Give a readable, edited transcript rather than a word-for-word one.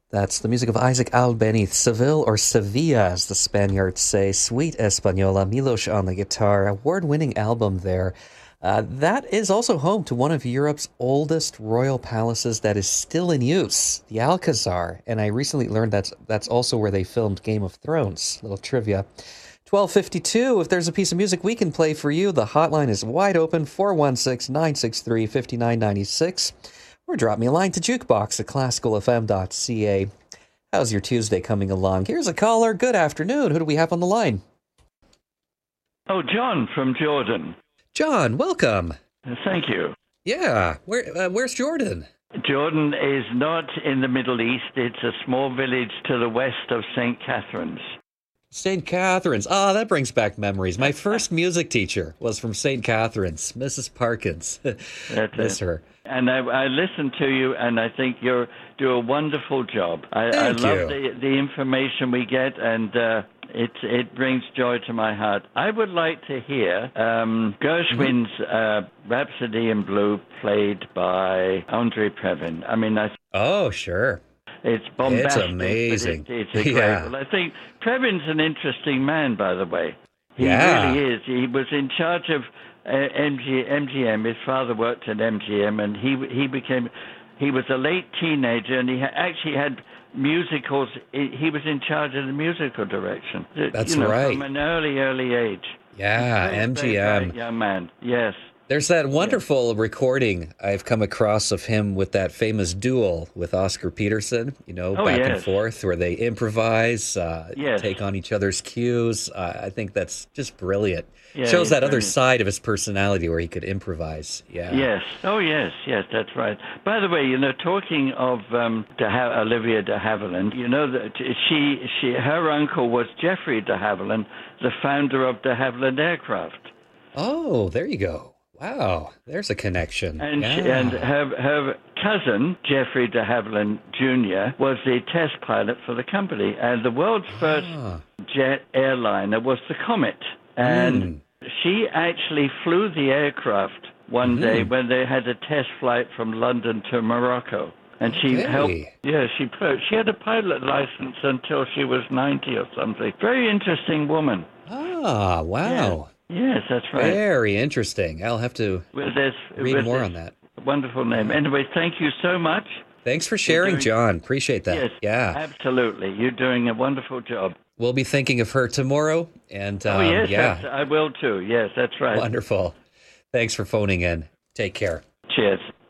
That's the music of Isaac Albeniz, Seville or Sevilla, as the Spaniards say. Sweet Española, Milos on the guitar. Award-winning album there. That is also home to one of Europe's oldest royal palaces that is still in use, the Alcazar. And I recently learned that's also where they filmed Game of Thrones. Little trivia. 12:52. If there's a piece of music we can play for you, the hotline is wide open, 416-963-5996. Or drop me a line to jukebox at classicalfm.ca. How's your Tuesday coming along? Here's a caller. Good afternoon. Who do we have on the line? Oh, John from Jordan. John, welcome. Thank you. Yeah. Where's Jordan? Jordan is not in the Middle East. It's a small village to the west of St. Catharines. St. Catharines. Ah, that brings back memories. My first music teacher was from St. Catharines, Mrs. Parkins. Miss her. And I listen to you, and I think you do a wonderful job. I love the information we get, and it brings joy to my heart. I would like to hear Gershwin's Rhapsody in Blue played by Andre Previn. I mean, oh, sure. It's bombastic. It's amazing. It's a great. Yeah. Well, I think Previn's an interesting man, by the way. He Yeah. really is. He was in charge of MGM. His father worked at MGM, and he was a late teenager, and he actually had musicals. He was in charge of the musical direction. That's right. From an early age. Yeah, Very, MGM. very bright young man. Yes. There's that wonderful recording I've come across of him with that famous duel with Oscar Peterson, back and forth, where they improvise, take on each other's cues. I think that's just brilliant. Yeah, shows that other brilliant. side of his personality where he could improvis. Yeah. Yes. Oh, yes, that's right. By the way, talking of Olivia de Havilland, that her uncle was Geoffrey de Havilland, the founder of de Havilland Aircraft. Oh, there you go. Wow, there's a connection. And yeah. her cousin, Geoffrey de Havilland Jr., was the test pilot for the company. And the world's first jet airliner was the Comet. And she actually flew the aircraft one day when they had a test flight from London to Morocco. And she helped. Yeah, she had a pilot license until she was 90 or something. Very interesting woman. Ah, wow. Yeah. Yes, that's right. Very interesting. I'll have to read more on that. Wonderful name. Anyway, thank you so much. Thanks for sharing, John. Appreciate that. Yes, yeah, absolutely. You're doing a wonderful job. We'll be thinking of her tomorrow. And yes, I will too. Yes, that's right. Wonderful. Thanks for phoning in. Take care. Cheers.